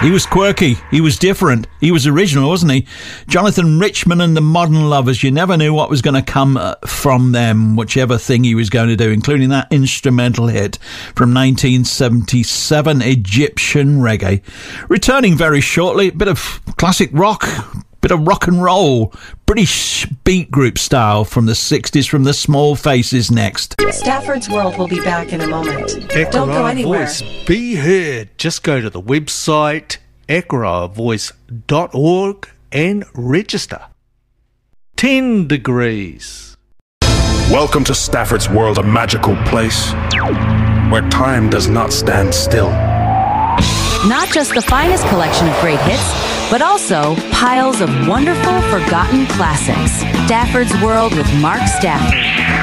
He was quirky, he was different, he was original, wasn't he? Jonathan Richman and the Modern Lovers, you never knew what was going to come from them, whichever thing he was going to do, including that instrumental hit from 1977, Egyptian Reggae. Returning very shortly, a bit of classic rock, bit of rock and roll, British beat group style from the 60s from the Small Faces next. Stafford's World will be back in a moment. Echo Don't go anywhere. Voice, be heard. Just go to the website echovoice.org and register. 10 degrees. Welcome to Stafford's World, a magical place where time does not stand still. Not just the finest collection of great hits, but also piles of wonderful, forgotten classics. Stafford's World with Mark Stafford.